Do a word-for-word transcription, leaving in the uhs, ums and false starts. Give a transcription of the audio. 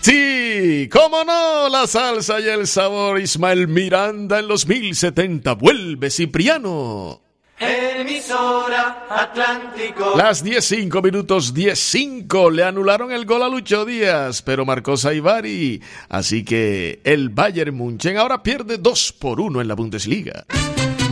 Sí, cómo no, la salsa y el sabor. Ismael Miranda en los mil setenta. Vuelve Cipriano. Emisora Atlántico. Las diez cinco minutos, diez cinco. Le anularon el gol a Lucho Díaz, pero marcó Saibari. Así que el Bayern München ahora pierde dos por uno en la Bundesliga.